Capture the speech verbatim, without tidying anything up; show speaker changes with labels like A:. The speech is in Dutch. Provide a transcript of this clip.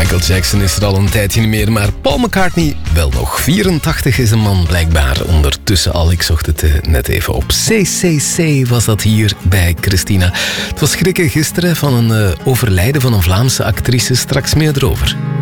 A: Michael Jackson is er al een tijdje niet meer, maar Paul McCartney wel nog. vierentachtig is een man blijkbaar ondertussen al. Ik zocht het net even op. C C C was dat hier bij Christina. Het was schrikken gisteren van een uh, overlijden van een Vlaamse actrice. Straks meer erover.